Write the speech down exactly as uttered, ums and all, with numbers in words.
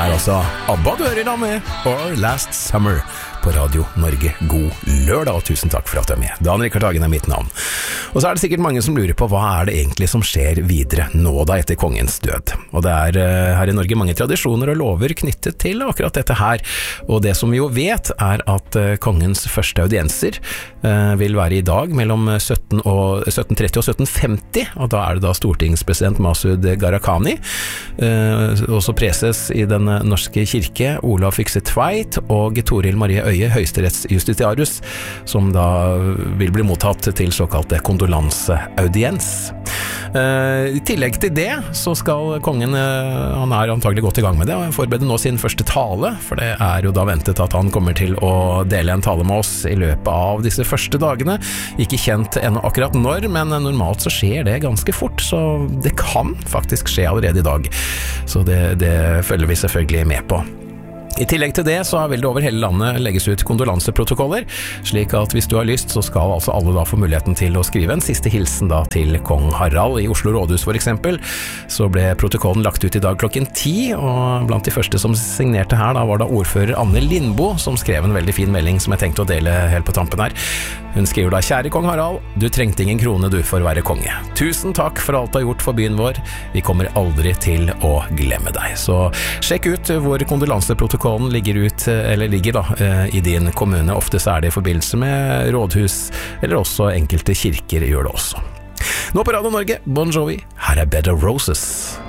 er altså ABBA du hører da med Or Last Summer på Radio Norge. God lørdag, og tusen takk for at du er med. Dan Rikard Hagen er mitt navn. Og så er det sikkert mange som lurer på hva er det egentlig som skjer videre nå da etter kongens død. Og det er uh, her i Norge mange tradisjoner og lover knyttet til akkurat dette her. Og det som vi jo vet er at uh, kongens første audienser uh, vil være i dag mellom sytten tretti og sytten femti, og da er det da stortingspresident Masud Gharahkhani, uh, også preses i den norske kirke Olav Fykse Tveit og Toril Marie Øye, høyesterettsjustitiarius, som da vil bli mottatt til såkalte kondolanseaudiens. Uh, I tillegg til det så skal kongen, uh, han er antagelig godt i gang med det, og forbereder nå sin første tale, for det er jo da ventet at han kommer til å dele en tale med oss i løpet av disse første dagene. Ikke kjent ennå akkurat når, men normalt så skjer det ganske fort, så det kan faktisk skje allerede i dag. Så det, det følger vi selvfølgelig med på. I tillegg til det så vil det over hele landet legges ut kondolanseprotokoller, slik at hvis du har lyst så skal altså alle da få muligheten til å skrive en siste hilsen da til kong Harald. I Oslo Rådhus for eksempel så ble protokollen lagt ut i dag klokken ti, og blant de første som signerte her da var da ordfører Anne Lindbo, som skrev en veldig fin melding som jeg tenkte å dele helt på tampen her. Hun skriver da: Kjære kong Harald, du trengte ingen krone du for å være konge. Tusen takk for alt du har gjort for byen vår. Vi kommer aldri til å glemme deg. Så sjekk ut hvor kondolanseprotokollen ligger ut, eller ligger da i din kommune. Ofte så er det i forbindelse med rådhus, eller også enkelte kirker gjør det også. Nå på Radio Norge, Bon Jovi, her er Bed of Roses.